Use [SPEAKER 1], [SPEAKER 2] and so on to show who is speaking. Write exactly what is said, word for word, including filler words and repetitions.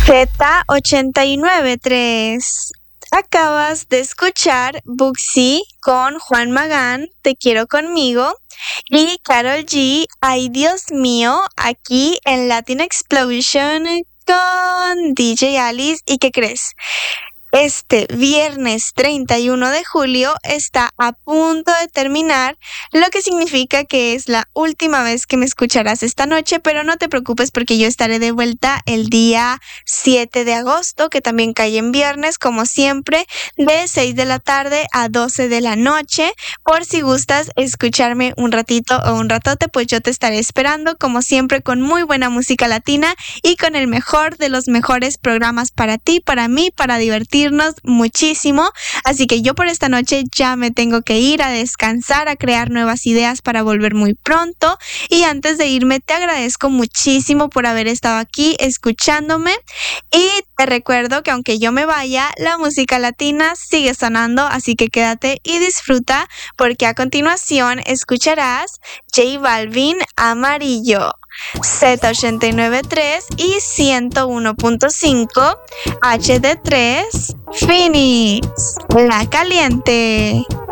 [SPEAKER 1] Z ochenta y nueve punto tres. Acabas de escuchar Buxi con Juan Magán, Te quiero conmigo, y Karol G, Ay Dios mío, aquí en Latin Explosion con D J Alice. ¿Y qué crees? Este viernes treinta y uno de julio está a punto de terminar, lo que significa que es la última vez que me escucharás esta noche, pero no te preocupes porque yo estaré de vuelta el día siete de agosto, que también cae en viernes, como siempre, de seis de la tarde a doce de la noche. Por si gustas escucharme un ratito o un ratote, pues yo te estaré esperando, como siempre, con muy buena música latina y con el mejor de los mejores programas para ti, para mí, para divertirnos muchísimo. Así que yo por esta noche ya me tengo que ir a descansar, a crear nuevas ideas para volver muy pronto. Y antes de irme, te agradezco muchísimo por haber estado aquí escuchándome. Y te recuerdo que aunque yo me vaya, la música latina sigue sonando, así que quédate y disfruta, porque a continuación escucharás J Balvin, Amarillo. Z ochenta y nueve punto tres y ciento uno punto cinco H D tres Phoenix, La Caliente.